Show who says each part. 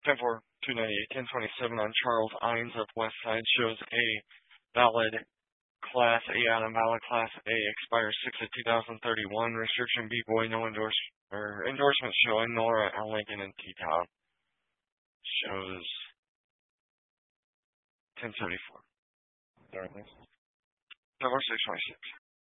Speaker 1: 10-4, 298, 1027 on Charles Ines of West Side shows a valid Class A item. Valid Class A expires 6/2031. Restriction B-Boy, no endorsement showing. Nora L. Lincoln and T-Top shows 1074. Darkness. 10-4, 626.